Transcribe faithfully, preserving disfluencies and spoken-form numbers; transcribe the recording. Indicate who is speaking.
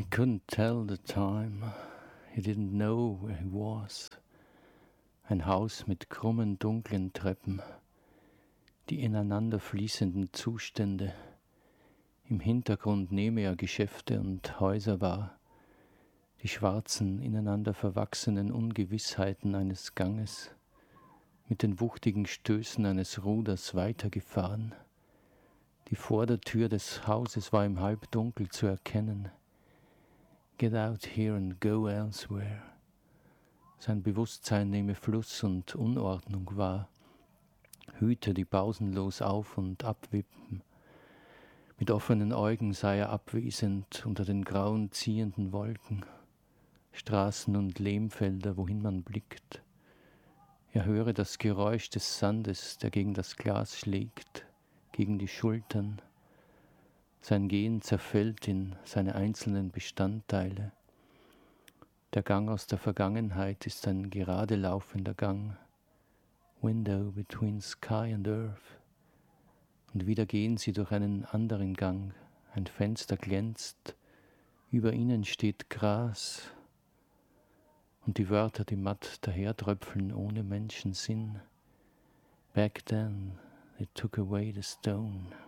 Speaker 1: couldn't tell the time. He didn't know where he was. Ein Haus mit krummen, dunklen Treppen, die ineinander fließenden Zustände. Im Hintergrund nehme er Geschäfte und Häuser wahr, die schwarzen, ineinander verwachsenen Ungewissheiten eines Ganges, mit den wuchtigen Stößen eines Ruders weitergefahren. Die Vordertür des Hauses war im Halbdunkel zu erkennen. Get out here and go elsewhere. Sein Bewusstsein nehme Fluss und Unordnung wahr. Hüte, die pausenlos auf und abwippen. Mit offenen Augen sei er abwesend unter den grauen, ziehenden Wolken. Straßen und Lehmfelder, wohin man blickt. Er höre das Geräusch des Sandes, der gegen das Glas schlägt, gegen die Schultern. Sein Gehen zerfällt in seine einzelnen Bestandteile. Der Gang aus der Vergangenheit ist ein gerade laufender Gang. Window between sky and earth. Und wieder gehen sie durch einen anderen Gang. Ein Fenster glänzt, über ihnen steht Gras. Und die Wörter, die matt dahertröpfeln ohne Menschensinn. Back then, they took away the stone.